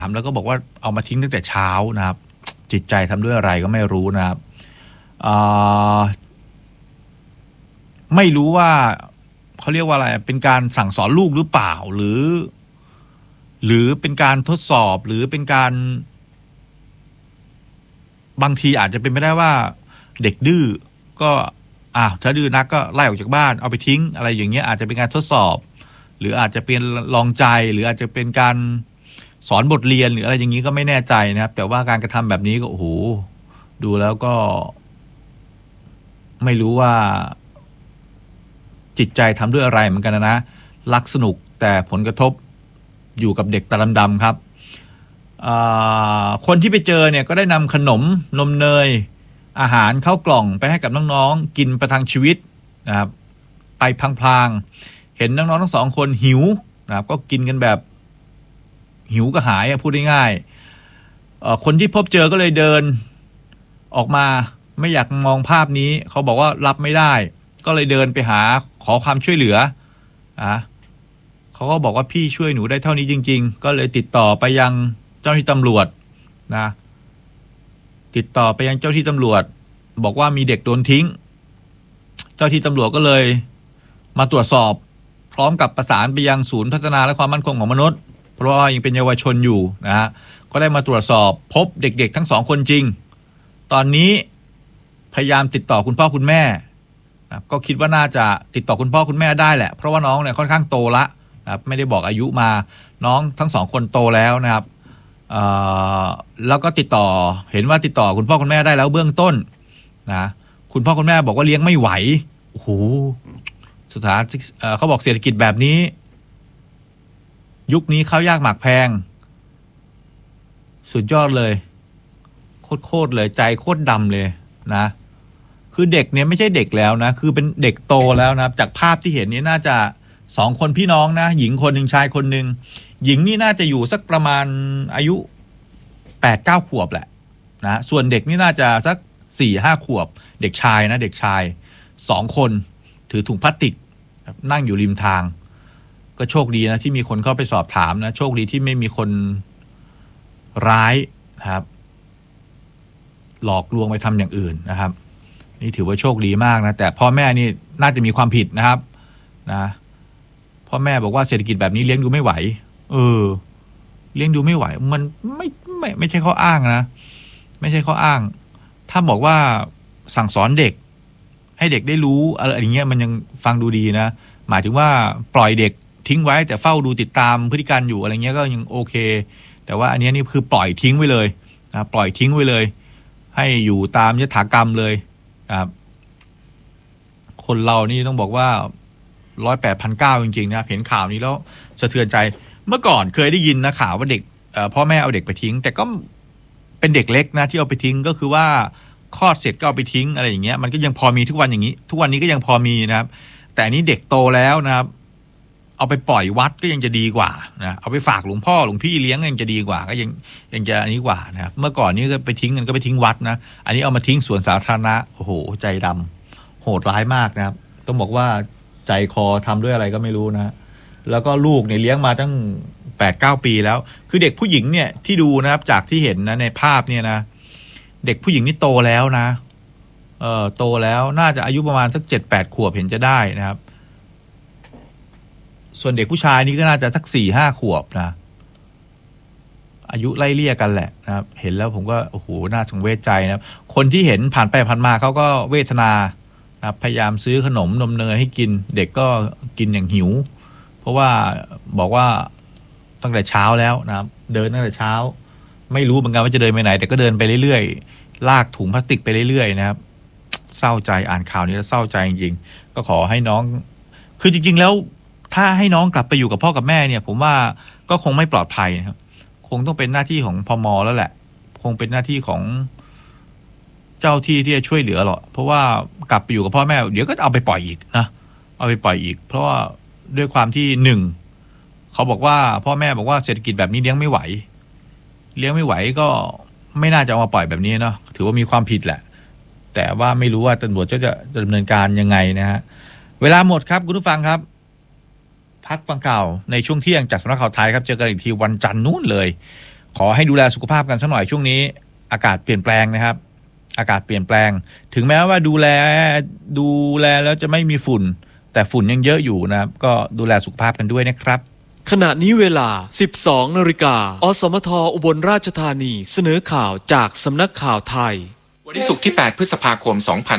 ถามแล้วก็บอกว่าเอามาทิ้งตั้งแต่เช้านะครับจิตใจทำด้วยอะไรก็ไม่รู้นะครับไม่รู้ว่าเขาเรียกว่าอะไรเป็นการสั่งสอนลูกหรือเปล่าหรือเป็นการทดสอบหรือเป็นการบางทีอาจจะเป็นไม่ได้ว่าเด็กดื้อก็ถ้าดื้อนักก็ไล่ออกจากบ้านเอาไปทิ้งอะไรอย่างเงี้ยอาจจะเป็นการทดสอบหรืออาจจะเป็นลองใจหรืออาจจะเป็นการสอนบทเรียนหรืออะไรอย่างนี้ก็ไม่แน่ใจนะครับแต่ว่าการกระทำแบบนี้ก็โอ้โหดูแล้วก็ไม่รู้ว่าจิตใจทำด้วยอะไรเหมือนกันนะรักสนุกแต่ผลกระทบอยู่กับเด็กตาดำๆครับคนที่ไปเจอเนี่ยก็ได้นำขนมนมเนยอาหารเข้ากล่องไปให้กับน้องๆกินประทังชีวิตนะครับไปพลางๆเห็นน้องๆทั้งสองคนหิวนะครับก็กินกันแบบหิวก็หายพูดง่ายๆคนที่พบเจอก็เลยเดินออกมาไม่อยากมองภาพนี้เขาบอกว่ารับไม่ได้ก็เลยเดินไปหาขอความช่วยเหลือเขาก็บอกว่าพี่ช่วยหนูได้เท่านี้จริงๆก็เลยติดต่อไปยังเจ้าหน้าที่ตำรวจนะติดต่อไปยังเจ้าที่ตำรวจบอกว่ามีเด็กโดนทิ้งเจ้าที่ตำรวจก็เลยมาตรวจสอบพร้อมกับประสานไปยังศูนย์พัฒนาและความมั่นคงของมนุษย์เพราะว่ายังเป็นเยาวชนอยู่นะฮะก็ได้มาตรวจสอบพบเด็กๆทั้งสองคนจริงตอนนี้พยายามติดต่อคุณพ่อคุณแม่นะก็คิดว่าน่าจะติดต่อคุณพ่อคุณแม่ได้แหละเพราะว่าน้องเนี่ยค่อนข้างโตละนะครับไม่ได้บอกอายุมาน้องทั้งสองคนโตแล้วนะครับแล้วก็ติดต่อเห็นว่าติดต่อคุณพ่อคุณแม่ได้แล้วเบื้องต้นนะคุณพ่อคุณแม่บอกว่าเลี้ยงไม่ไหวโอ้โหสถานเขาบอกเศรษฐกิจแบบนี้ยุคนี้ข้าวยากหมากแพงสุดยอดเลยโคตรเลยใจโคตรดำเลยนะคือเด็กเนี่ยไม่ใช่เด็กแล้วนะคือเป็นเด็กโตแล้วนะจากภาพที่เห็นนี้น่าจะ2 คนพี่น้องนะหญิงคนหนึ่งชายคนหนึ่งหญิงนี่น่าจะอยู่สักประมาณอายุ 8-9 ขวบแหละนะส่วนเด็กนี่น่าจะสัก 4-5 ขวบเด็กชายนะเด็กชาย2 คนถือถุงพลาสติกนั่งอยู่ริมทางก็โชคดีนะที่มีคนเข้าไปสอบถามนะโชคดีที่ไม่มีคนร้ายนะครับหลอกลวงไปทำอย่างอื่นนะครับนี่ถือว่าโชคดีมากนะแต่พ่อแม่นี่น่าจะมีความผิดนะครับนะพ่อแม่บอกว่าเศรษฐกิจแบบนี้เลี้ยงดูไม่ไหวเลี้ยงดูไม่ไหวมันไม่ใช่ข้ออ้างนะไม่ใช่ข้ออ้างถ้าบอกว่าสั่งสอนเด็กให้เด็กได้รู้อะไรอย่างเงี้ยมันยังฟังดูดีนะหมายถึงว่าปล่อยเด็กทิ้งไว้แต่เฝ้าดูติดตามพฤติกรรมอยู่อะไรเงี้ยก็ยังโอเคแต่ว่าอันนี้นี่คือปล่อยทิ้งไว้เลยนะปล่อยทิ้งไว้เลยให้อยู่ตามยถากรรมเลยครับคนเรานี่ต้องบอกว่า108,900จริงๆนะเห็นข่าวนี้แล้วสะเทือนใจเมื่อก่อนเคยได้ยินนะข่าวว่าเด็กพ่อแม่เอาเด็กไปทิ้งแต่ก็เป็นเด็กเล็กนะที่เอาไปทิ้งก็คือว่าคลอดเสร็จก็เอาไปทิ้งอะไรอย่างเงี้ยมันก็ยังพอมีทุกวันอย่างนี้ทุกวันนี้ก็ยังพอมีนะครับแต่อันนี้เด็กโตแล้วนะครับเอาไปปล่อยวัดก็ยังจะดีกว่านะเอาไปฝากหลวงพ่อหลวงพี่เลี้ยงยังจะดีกว่าก็ยังจะอันนี้กว่านะครับเมื่อก่อนนี้ก็ไปทิ้งกันก็ไปทิ้งวัดนะอันนี้เอามาทิ้งสวนสาธารณะโอ้โหใจดำโหดร้ายมากนะครับต้องบอกว่าใจคอทำด้วยอะไรก็ไม่รู้นะแล้วก็ลูกเนี่ยเลี้ยงมาตั้ง 8-9 ปีแล้วคือเด็กผู้หญิงเนี่ยที่ดูนะครับจากที่เห็นนะในภาพเนี่ยนะเด็กผู้หญิงนี่โตแล้วนะโตแล้วน่าจะอายุประมาณสัก 7-8 ขวบเห็นจะได้นะครับส่วนเด็กผู้ชายนี่ก็น่าจะสัก 4-5 ขวบนะอายุไล่เลี่ยกันแหละนะครับเห็นแล้วผมก็โอ้โหน่าสังเวชใจนะครับคนที่เห็นผ่านไปผ่านมาเขาก็เวทนานะครับพยายามซื้อขนมนมเนยให้กินเด็กก็กินอย่างหิวเพราะว่าบอกว่าตั้งแต่เช้าแล้วนะครับเดินตั้งแต่เช้าไม่รู้เหมือนกันว่าจะเดินไปไหนแต่ก็เดินไปเรื่อยๆลากถุงพลาสติกไปเรื่อยๆนะครับเศร้าใจอ่านข่าวนี้แล้วเศร้าใจจริงๆก็ขอให้น้องคือจริงๆแล้วถ้าให้น้องกลับไปอยู่กับพ่อกับแม่เนี่ยผมว่าก็คงไม่ปลอดภัยนะครับคงต้องเป็นหน้าที่ของพม.แล้วแหละคงเป็นหน้าที่ของเจ้าที่ที่จะช่วยเหลือหรอกเพราะว่ากลับไปอยู่กับพ่อแม่เดี๋ยวก็เอาไปปล่อยอีกนะเอาไปปล่อยอีกเพราะว่าด้วยความที่1เขาบอกว่าพ่อแม่บอกว่าเศรษฐกิจแบบนี้เลี้ยงไม่ไหวก็ไม่น่าจะเอามาปล่อยแบบนี้เนาะถือว่ามีความผิดแหละแต่ว่าไม่รู้ว่าตำรวจจะดำเนินการยังไงนะฮะเวลาหมดครับคุณผู้ฟังครับพักฟังข่าวในช่วงเที่ยงจากสำนักข่าวไทยครับเจอกันอีกทีวันจันทร์นู้นเลยขอให้ดูแลสุขภาพกันสักหน่อยช่วงนี้อากาศเปลี่ยนแปลงนะครับอากาศเปลี่ยนแปลงถึงแม้ว่าดูแลแล้วจะไม่มีฝุ่นแต่ฝุ่นยังเยอะอยู่นะครับก็ดูแลสุขภาพกันด้วยนะครับขณะนี้เวลา 12 นาฬิกาอสมทอุบลราชธานีเสนอข่าวจากสำนักข่าวไทยวันศุกร์ที่ 8 พฤษภาคม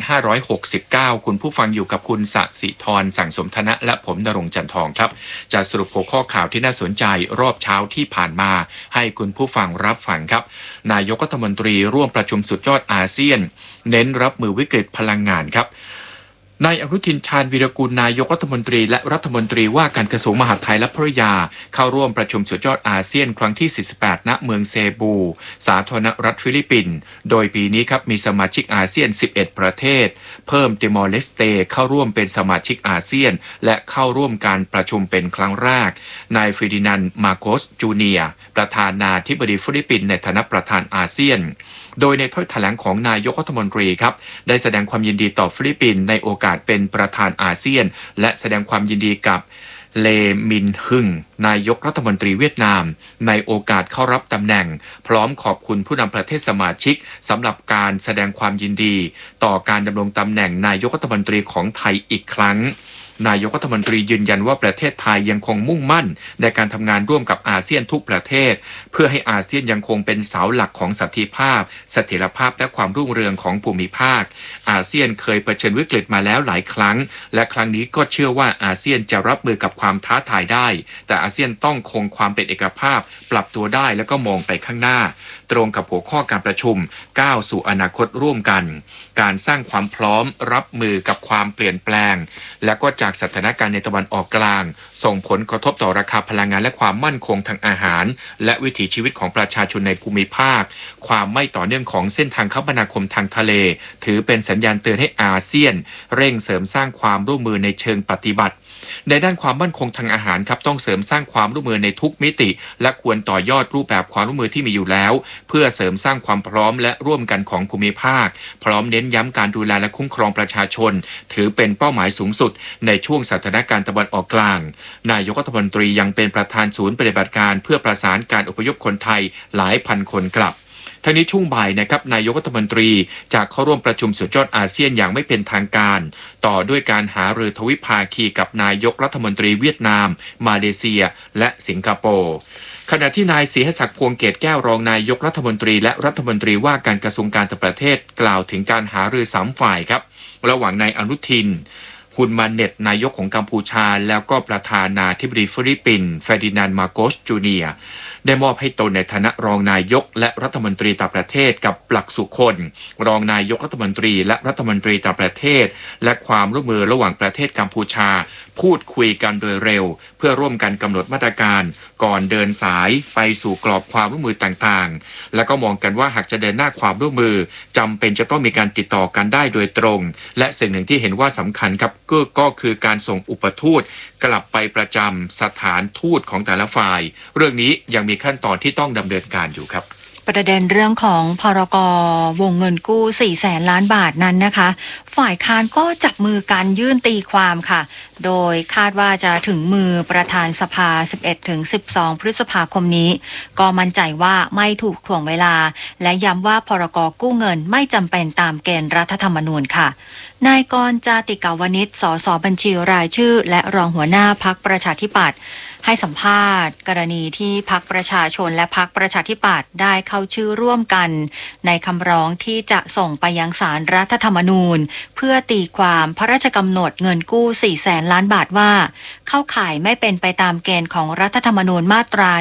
2569 คุณผู้ฟังอยู่กับคุณสศิธร สั่งสมธนะและผมณรงค์จันทองครับจะสรุปหัวข้อข่าวที่น่าสนใจรอบเช้าที่ผ่านมาให้คุณผู้ฟังรับฟังครับนายกรัฐมนตรีร่วมประชุมสุดยอดอาเซียนเน้นรับมือวิกฤตพลังงานครับนายอนุทินชาญวีรกุลนายกรัฐมนตรีและรัฐมนตรีว่าการกระทรวงมหาดไทยและภริยาเข้าร่วมประชุมสุดยอดอาเซียนครั้งที่ 48 ณ เมืองเซบูสาธารณรัฐฟิลิปปินส์โดยปีนี้ครับมีสมาชิกอาเซียน 11 ประเทศเพิ่มติมอร์เลสเตเข้าร่วมเป็นสมาชิกอาเซียนและเข้าร่วมการประชุมเป็นครั้งแรกนายเฟร์ดินานด์มาโกสจูเนียร์ประธานาธิบดีฟิลิปปินส์ในฐานะประธานอาเซียนโดยในถ้อยแถลงของนายกรัฐมนตรีครับได้แสดงความยินดีต่อฟิลิปปินส์ในโอกาสเป็นประธานอาเซียนและแสดงความยินดีกับเลมินฮึงนายกรัฐมนตรีเวียดนามในโอกาสเข้ารับตำแหน่งพร้อมขอบคุณผู้นำประเทศสมาชิกสำหรับการแสดงความยินดีต่อการดำรงตำแหน่งนายกรัฐมนตรีของไทยอีกครั้งนายกรัฐมนตรียืนยันว่าประเทศไทยยังคงมุ่งมั่นในการทำงานร่วมกับอาเซียนทุกประเทศเพื่อให้อาเซียนยังคงเป็นเสาหลักของสันติภาพเสถียรภาพและความรุ่งเรืองของภูมิภาคอาเซียนเคยเผชิญวิกฤตมาแล้วหลายครั้งและครั้งนี้ก็เชื่อว่าอาเซียนจะรับมือกับความท้าทายได้แต่อาเซียนต้องคงความเป็นเอกภาพปรับตัวได้แล้วก็มองไปข้างหน้าตรงกับหัวข้อการประชุมก้าวสู่อนาคตร่วมกันการสร้างความพร้อมรับมือกับความเปลี่ยนแปลงและก็จากสถานการณ์ในตะวันออกกลางส่งผลกระทบต่อราคาพลังงานและความมั่นคงทางอาหารและวิถีชีวิตของประชาชนในภูมิภาคความไม่ต่อเนื่องของเส้นทางคมนาคมทางทะเลถือเป็นสัญญาณเตือนให้อาเซียนเร่งเสริมสร้างความร่วมมือในเชิงปฏิบัติในด้านความมั่นคงทางอาหารครับต้องเสริมสร้างความร่วมมือในทุกมิติและควรต่อยอดรูปแบบความร่วมมือที่มีอยู่แล้วเพื่อเสริมสร้างความพร้อมและร่วมกันของภูมิภาคพร้อมเน้นย้ำการดูแลและคุ้มครองประชาชนถือเป็นเป้าหมายสูงสุดในช่วงสถานการณ์ตะวันออกกลางนายกรัฐมนตรียังเป็นประธานศูนย์ปฏิบัติการเพื่อประสานการอพยพคนไทยหลายพันคนกลับทั้งนี้ช่วงบ่ายนะครับนายกรัฐมนตรีจะเข้าร่วมประชุมสุดยอดอาเซียนอย่างไม่เป็นทางการต่อด้วยการหารือทวิภาคีกับนายกรัฐมนตรีเวียดนามมาเลเซียและสิงคโปร์ขณะที่นายศรีหศักดิ์พวงเกตแก้วรองนายกรัฐมนตรีและรัฐมนตรีว่าการกระทรวงการต่างประเทศกล่าวถึงการหารือ3ฝ่ายครับระหว่างนายอนุทินฮุนมาเน็ตนายกของกัมพูชาแล้วก็ประธานาธิบดีฟิลิปปินส์เฟร์ดินานด์มาโกสจูเนียร์ได้มอบให้ตนในฐานะรองนายกและรัฐมนตรีต่างประเทศกับปลักสุคนรองนายกรัฐมนตรีและรัฐมนตรีต่างประเทศและความร่วมมือระหว่างประเทศกัมพูชาพูดคุยกันโดยเร็วเพื่อร่วมกันกำหนดมาตรการก่อนเดินสายไปสู่กรอบความร่วมมือต่างๆและก็มองกันว่าหากจะเดินหน้าความร่วมมือจำเป็นจะต้องมีการติดต่อกันได้โดยตรงและสิ่งหนึ่งที่เห็นว่าสำคัญครับก็คือการส่งอุปทูตกลับไปประจำสถานทูตของแต่ละฝ่ายเรื่องนี้ยังมีขั้นตอนที่ต้องดำเนินการอยู่ครับประเด็นเรื่องของพรก.วงเงินกู้400,000 ล้านบาทนั้นนะคะฝ่ายค้านก็จับมือกันยื่นตีความค่ะโดยคาดว่าจะถึงมือประธานสภา 11-12 พฤษภาคมนี้ก็มั่นใจว่าไม่ถูกถ่วงเวลาและย้ำว่าพรก.กู้เงินไม่จำเป็นตามเกณฑ์รัฐธรรมนูญค่ะนายกรณ์จาติกาวนิช สสบัญชีรายชื่อและรองหัวหน้าพรรคประชาธิปัตย์ให้สัมภาษณ์กรณีที่พรรคประชาชนและพรรคประชาธิปัตย์ได้เข้าชื่อร่วมกันในคำร้องที่จะส่งไปยังศาลรัฐธรรมนูญเพื่อตีความพระราชกำหนดเงินกู้400,000 ล้านบาทว่าเข้าข่ายไม่เป็นไปตามเกณฑ์ของรัฐธรรมนูญมาตรา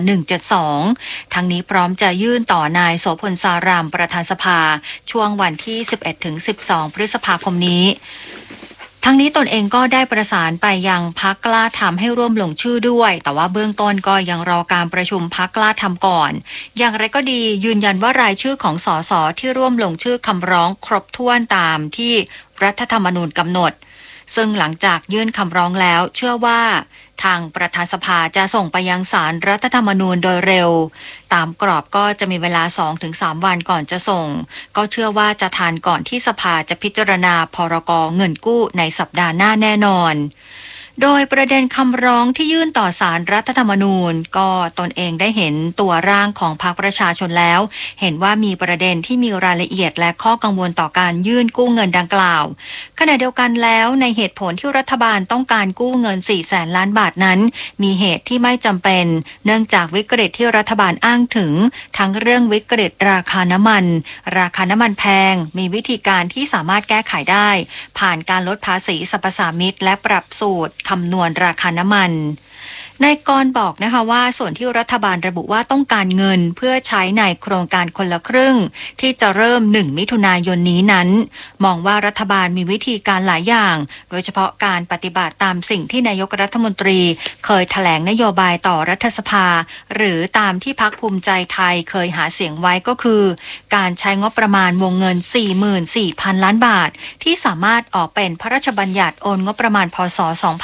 172ทั้งนี้พร้อมจะยื่นต่อนายโสพลสารามประธานสภาช่วงวันที่ 11-12 พฤษภาคมนี้ทั้งนี้ตนเองก็ได้ประสานไปยังพรรคกล้าทำให้ร่วมลงชื่อด้วยแต่ว่าเบื้องต้นก็ยังรอการประชุมพรรคกล้าทำก่อนอย่างไรก็ดียืนยันว่ารายชื่อของสสที่ร่วมลงชื่อคำร้องครบถ้วนตามที่รัฐธรรมนูญกำหนดซึ่งหลังจากยื่นคำร้องแล้วเชื่อว่าทางประธานสภาจะส่งไปยังศาลรัฐธรรมนูญโดยเร็วตามกรอบก็จะมีเวลา 2-3 วันก่อนจะส่งก็เชื่อว่าจะทันก่อนที่สภาจะพิจารณาพรก.เงินกู้ในสัปดาห์หน้าแน่นอนโดยประเด็นคำร้องที่ยื่นต่อศาลรัฐธรรมนูญก็ตนเองได้เห็นตัวร่างของพรรคประชาชนแล้วเห็นว่ามีประเด็นที่มีรายละเอียดและข้อกังวลต่อการยื่นกู้เงินดังกล่าวขณะเดียวกันแล้วในเหตุผลที่รัฐบาลต้องการกู้เงิน 400,000 ล้านบาทนั้นมีเหตุที่ไม่จำเป็นเนื่องจากวิกฤตที่รัฐบาลอ้างถึงทั้งเรื่องวิกฤตราคาน้ำมันแพงมีวิธีการที่สามารถแก้ไขได้ผ่านการลดภาษีสรรพสามิตและปรับสูตรคำนวณราคาน้ำมันนายกรณ์บอกนะคะว่าส่วนที่รัฐบาลระบุว่าต้องการเงินเพื่อใช้ในโครงการคนละครึ่งที่จะเริ่ม1 มิถุนายนนี้นั้นมองว่ารัฐบาลมีวิธีการหลายอย่างโดยเฉพาะการปฏิบัติตามสิ่งที่นายกรัฐมนตรีเคยแถลงนโยบายต่อรัฐสภาหรือตามที่พรรคภูมิใจไทยเคยหาเสียงไว้ก็คือการใช้งบประมาณวงเงิน 44,000 ล้านบาทที่สามารถออกเป็นพระราชบัญญัติโอนงบประมาณพ.ศ.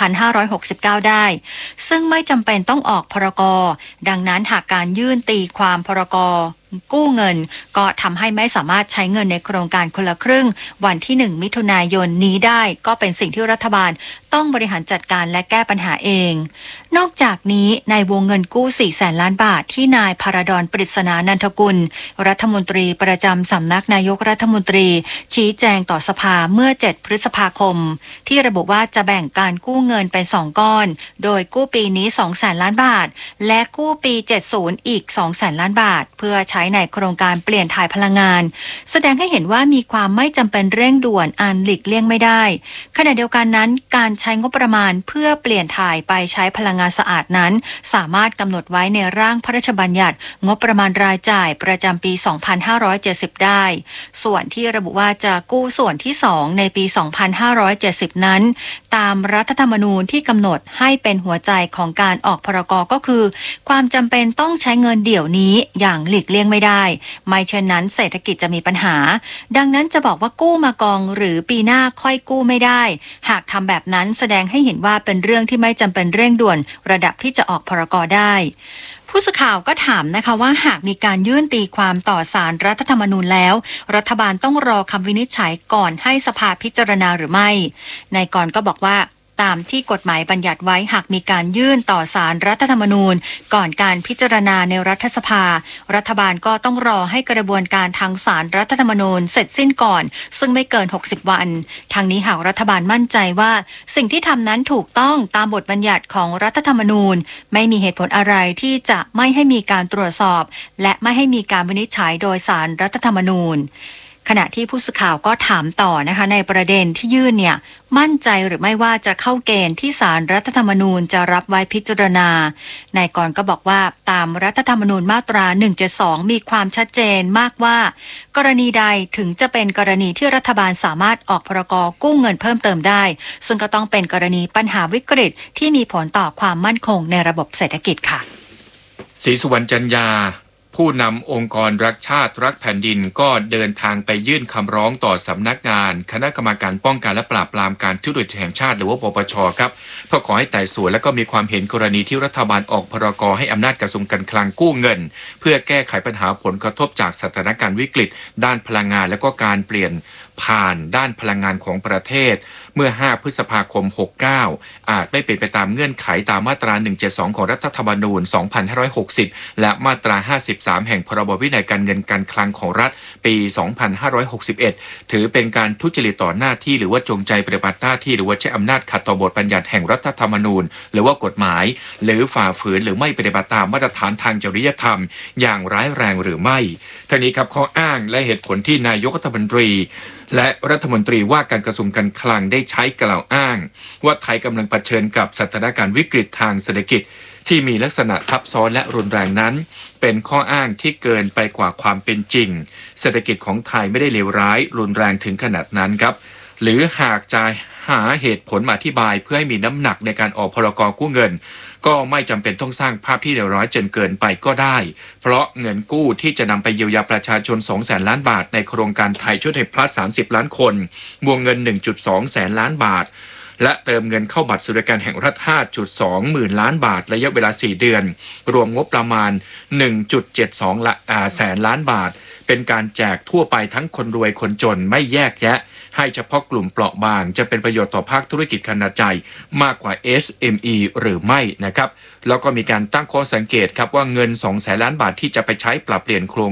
2569 ได้ซึ่งไม่จำเป็นต้องออกพรก.ดังนั้นหากการยื่นตีความพรก.กู้เงินก็ทำให้ไม่สามารถใช้เงินในโครงการคนละครึ่งวันที่1 มิถุนายนนี้ได้ก็เป็นสิ่งที่รัฐบาลต้องบริหารจัดการและแก้ปัญหาเองนอกจากนี้ในวงเงินกู้ 400,000 ล้านบาทที่นายพาราดอนปริศนานันทกุลรัฐมนตรีประจำสำนักนายกรัฐมนตรีชี้แจงต่อสภาเมื่อ7 พฤษภาคมที่ระบุว่าจะแบ่งการกู้เงินเป็น2ก้อนโดยกู้ปีนี้ 200,000 ล้านบาทและกู้ปี70อีก 200,000 ล้านบาทเพื่อใช้ในโครงการเปลี่ยนถ่ายพลังงานแสดงให้เห็นว่ามีความไม่จำเป็นเร่งด่วนอันหลีกเลี่ยงไม่ได้ขณะเดียวกันนั้นการใช้งบประมาณเพื่อเปลี่ยนถ่ายไปใช้พลังงานสะอาดนั้นสามารถกำหนดไว้ในร่างพระราชบัญญัติงบประมาณรายจ่ายประจำปี 2570 ได้ส่วนที่ระบุว่าจะกู้ส่วนที่2ในปี 2570 นั้นตามรัฐธรรมนูญที่กำหนดให้เป็นหัวใจของการออกพรก.ก็คือความจำเป็นต้องใช้เงินเดี๋ยวนี้อย่างหลีกเลี่ยงไม่ได้ไม่เช่นนั้นเศรษฐกิจจะมีปัญหาดังนั้นจะบอกว่ากู้มากองหรือปีหน้าค่อยกู้ไม่ได้หากทำแบบนั้นแสดงให้เห็นว่าเป็นเรื่องที่ไม่จำเป็นเร่งด่วนระดับที่จะออกพรก.ได้ผู้สื่อข่าวก็ถามนะคะว่าหากมีการยื่นตีความต่อศาลรัฐธรรมนูญแล้วรัฐบาลต้องรอคำวินิจฉัยก่อนให้สภาพิจารณาหรือไม่นายกรณ์ก็บอกว่าตามที่กฎหมายบัญญัติไว้หากมีการยื่นต่อศาลรัฐธรรมนูญก่อนการพิจารณาในรัฐสภารัฐบาลก็ต้องรอให้กระบวนการทางศาลรัฐธรรมนูญเสร็จสิ้นก่อนซึ่งไม่เกิน60 วันทางนี้หากรัฐบาลมั่นใจว่าสิ่งที่ทำนั้นถูกต้องตามบทบัญญัติของรัฐธรรมนูญไม่มีเหตุผลอะไรที่จะไม่ให้มีการตรวจสอบและไม่ให้มีการวินิจฉัยโดยศาลรัฐธรรมนูญขณะที่ผู้สื่อข่าวก็ถามต่อนะคะในประเด็นที่ยื่นเนี่ยมั่นใจหรือไม่ว่าจะเข้าเกณฑ์ที่ศาลรัฐธรรมนูญจะรับไว้พิจารณานายกรณ์ก็บอกว่าตามรัฐธรรมนูญมาตรา 172 มีความชัดเจนมากว่ากรณีใดถึงจะเป็นกรณีที่รัฐบาลสามารถออกพรก.กู้เงินเพิ่มเติมได้ซึ่งก็ต้องเป็นกรณีปัญหาวิกฤตที่มีผลต่อความมั่นคงในระบบเศรษฐกิจค่ะศรีสุวรรณจันยาผู้นำองค์กรรักชาติรักแผ่นดินก็เดินทางไปยื่นคำร้องต่อสำนักงานคณะกรรมการป้องกันและปราบปรามการทุจริตแห่งชาติหรือว่าปปช.ครับเพื่อขอให้ไต่สวนและก็มีความเห็นกรณีที่รัฐบาลออกพรก.ให้อำนาจกระทรวงการคลังกู้เงินเพื่อแก้ไขปัญหาผลกระทบจากสถานการณ์วิกฤตด้านพลังงานและก็การเปลี่ยนผ่านด้านพลังงานของประเทศเมื่อ5 พฤษภาคม 69อาจไม่เป็นไปตามเงื่อนไขตามมาตรา 172 ของรัฐธรรมนูญ 2560 และมาตรา 53 แห่งพรบวินัยการเงินการคลังของรัฐปี 2561 ถือเป็นการทุจริตต่อหน้าที่หรือว่าจงใจปฏิบัติหน้าที่หรือว่าใช้อำนาจขัดต่อบทบัญญัติแห่งรัฐธรรมนูญหรือว่ากฎหมายหรือฝ่าฝืนหรือไม่ปฏิบัติตามมาตรฐานทางจริยธรรมอย่างร้ายแรงหรือไม่ทั้งนี้ครับข้ออ้างและเหตุผลที่นายกรัฐมนตรีและรัฐมนตรีว่าการกระทรวงการคลังได้ใช้กล่าวอ้างว่าไทยกำลังเผชิญกับสถานการณ์วิกฤตทางเศรษฐกิจที่มีลักษณะทับซ้อนและรุนแรงนั้นเป็นข้ออ้างที่เกินไปกว่าความเป็นจริงเศรษฐกิจของไทยไม่ได้เลวร้ายรุนแรงถึงขนาดนั้นครับหรือหากจะหาเหตุผลมาอธิบายเพื่อให้มีน้ำหนักในการออกพรก.กู้เงินก็ไม่จำเป็นต้องสร้างภาพที่เลวร้ายจนเกินไปก็ได้เพราะเงินกู้ที่จะนำไปเยียวยาประชาชน 200,000 ล้านบาทในโครงการไทยช่วยไทยพลัส30 ล้านคนวงเงิน 1.2 แสนล้านบาทและเติมเงินเข้าบัตรสวัสดิการแห่งรัฐ 5.2 หมื่นล้านบาทระยะเวลา 4 เดือนรวมงบประมาณ 1.72 แสนล้านบาทเป็นการแจกทั่วไปทั้งคนรวยคนจนไม่แยกแยะให้เฉพาะกลุ่มเปราะบางจะเป็นประโยชน์ต่อภาคธุรกิจขนาดใหญ่มากกว่า SME หรือไม่นะครับแล้วก็มีการตั้งข้อสังเกตครับว่าเงิน 2 แสนล้านบาทที่จะไปใช้ปรับเปลี่ยนโครง